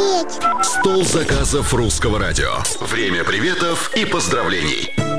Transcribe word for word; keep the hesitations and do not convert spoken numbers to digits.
петь. Стол заказов Русского радио. Время приветов и поздравлений.